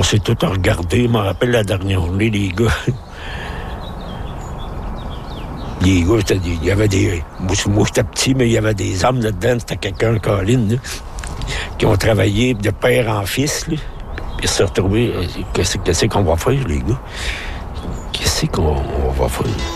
s'est tout regardé. Je me rappelle la dernière journée, les gars. Les gars, il y avait des... Moi, j'étais petit, mais il y avait des hommes là-dedans. C'était quelqu'un, Colin, là, qui ont travaillé de père en fils, là. Puis ils se sont retrouvés. Qu'est-ce qu'on va faire, les gars? Qu'est-ce qu'on va faire?